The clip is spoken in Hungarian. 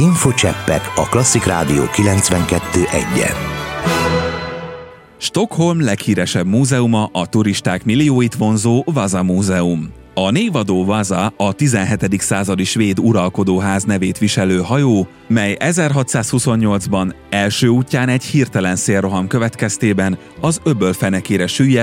Infocseppek a Klasszik Rádió 92.1-en. Stockholm leghíresebb múzeuma a turisták millióit vonzó Vasa Múzeum. A névadó Vasa a 17. századi svéd uralkodóház nevét viselő hajó, mely 1628-ban első útján egy hirtelen szélroham következtében az öböl fenekére süllyedt